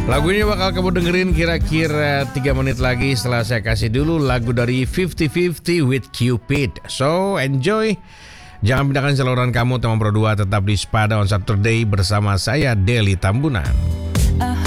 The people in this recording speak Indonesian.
Lagu ini bakal kamu dengerin kira-kira 3 menit lagi setelah saya kasih dulu lagu dari 50-50 with Cupid. So, enjoy. Jangan pindahkan saluran kamu, teman berdua tetap di Spada on Saturday bersama saya, Deli Tambunan.